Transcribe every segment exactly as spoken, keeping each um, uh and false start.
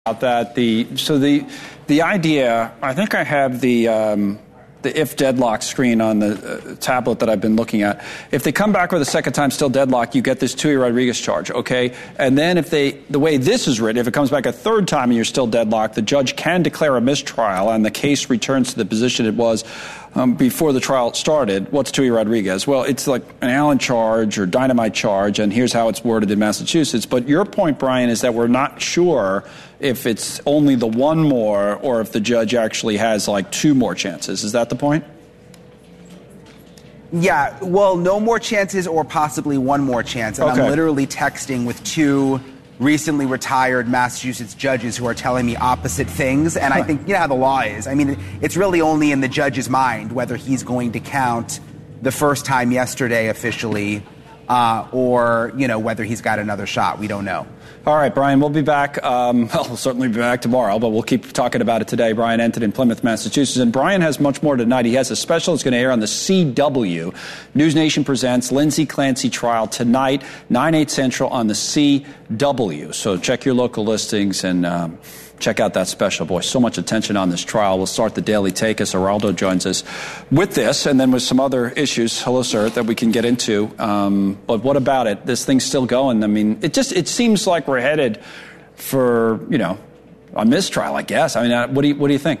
about that. The so the the idea. I think I have the um, the if deadlock screen on the uh, tablet that I've been looking at. If they come back with a second time still deadlock, you get this Tui Rodriguez charge, okay? And then if they the way this is written, if it comes back a third time and you're still deadlocked, the judge can declare a mistrial, and the case returns to the position it was Um, before the trial started. What's Tui Rodriguez? Well, it's like an Allen charge or dynamite charge, and here's how it's worded in Massachusetts. But your point, Brian, is that we're not sure if it's only the one more or if the judge actually has like two more chances. Is that the point? Yeah, well, no more chances or possibly one more chance. And okay. I'm literally texting with two recently retired Massachusetts judges who are telling me opposite things. And I think, you know how the law is. I mean, it's really only in the judge's mind whether he's going to count the first time yesterday officially uh, or, you know, whether he's got another shot. We don't know. All right, Brian, we'll be back. Um, well, we'll certainly be back tomorrow, but we'll keep talking about it today. Brian Entin in Plymouth, Massachusetts. And Brian has much more tonight. He has a special that's going to air on the C W. News Nation presents Lindsay Clancy trial tonight, nine, eight Central on the C W. So check your local listings and um, check out that special. Boy, so much attention on this trial. We'll start the Daily Take as Geraldo joins us with this and then with some other issues, hello, sir, that we can get into. Um, but what about it? This thing's still going. I mean, it just it seems like we're headed for, you know, a mistrial, I guess. I mean, uh, what do you, what do you think?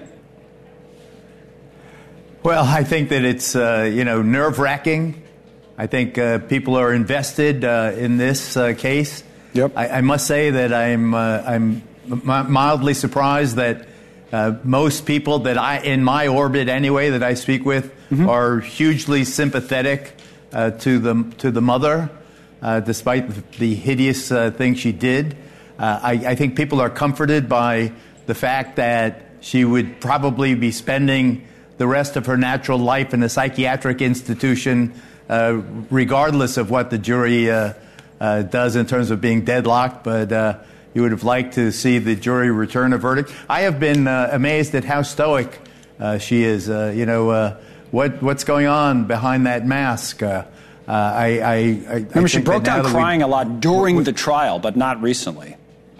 Well, I think that it's, uh, you know, nerve-wracking. I think uh, people are invested uh, in this uh, case. Yep. I, I must say that I'm uh, I'm mildly surprised that uh, most people that I, in my orbit anyway, that I speak with, mm-hmm. are hugely sympathetic uh, to the to the mother, uh, despite the, the hideous uh, thing she did. Uh, I, I think people are comforted by the fact that she would probably be spending the rest of her natural life in a psychiatric institution, uh, regardless of what the jury uh, uh, does in terms of being deadlocked. But uh, you would have liked to see the jury return a verdict. I have been uh, amazed at how stoic uh, she is. Uh, you know, uh, what what's going on behind that mask? Uh, uh, I, I, I remember I she broke down crying we, a lot during we, the trial, but not recently.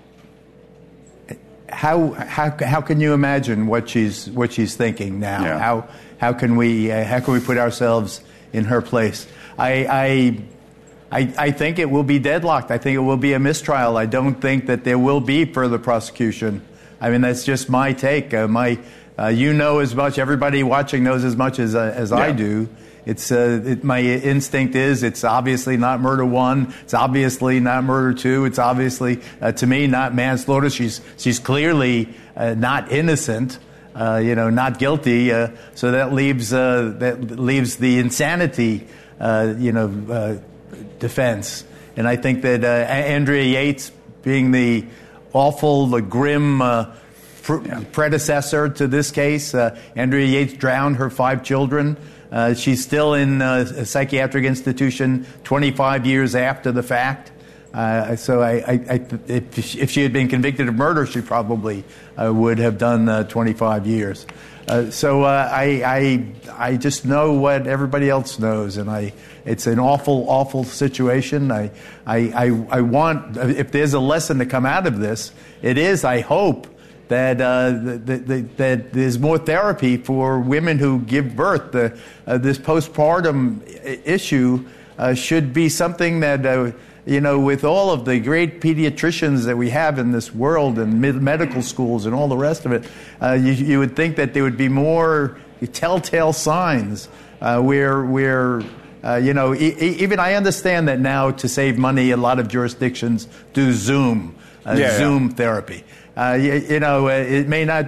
How how how can you imagine what she's what she's thinking now? Yeah. How how can we uh, how can we put ourselves in her place? I. I I, I think it will be deadlocked. I think it will be a mistrial. I don't think that there will be further prosecution. I mean, that's just my take. Uh, my, uh, you know as much. Everybody watching knows as much as uh, as yeah. I do. It's uh, it, my instinct is it's obviously not murder one. It's obviously not murder two. It's obviously uh, to me not manslaughter. She's she's clearly uh, not innocent. Uh, you know, not guilty. Uh, so that leaves uh, that leaves the insanity. Uh, you know. Uh, defense. And I think that uh, Andrea Yates, being the awful, the grim uh, pr- yeah. predecessor to this case, uh, Andrea Yates drowned her five children. Uh, she's still in uh, a psychiatric institution twenty-five years after the fact. Uh, so I, I, I, if, if she had been convicted of murder, she probably uh, would have done uh, twenty-five years. Uh, so uh, I, I, I just know what everybody else knows, and I, it's an awful, awful situation. I, I, I, I want, if there's a lesson to come out of this, it is, I hope, that uh, that, that, that there's more therapy for women who give birth. The, uh, this postpartum issue uh, should be something that. Uh, You know, with all of the great pediatricians that we have in this world and medical schools and all the rest of it, uh, you, you would think that there would be more telltale signs uh, where, where uh, you know, e- even I understand that now to save money, a lot of jurisdictions do Zoom, uh, yeah, Zoom yeah. therapy. Uh, you, you know, it may not,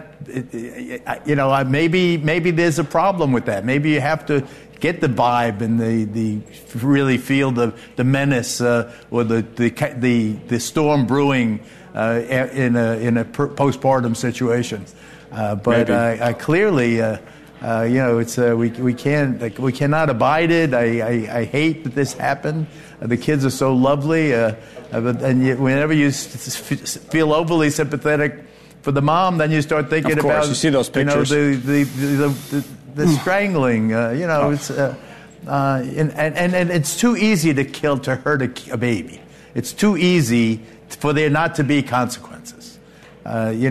it, you know, maybe maybe there's a problem with that. Maybe you have to get the vibe and the, the really feel the the menace uh, or the, the the the storm brewing uh, in a in a postpartum situation. Uh, but I, I clearly, uh, uh, you know, it's uh, we we can't like, we cannot abide it. I, I, I hate that this happened. Uh, the kids are so lovely, uh, uh, and yet whenever you s- feel overly sympathetic for the mom, then you start thinking of course, about you see those pictures. You know, the the the, the, the strangling. Uh, you know, oh. it's uh, uh, and, and and it's too easy to kill to hurt a, a baby. It's too easy for there not to be consequences. uh, you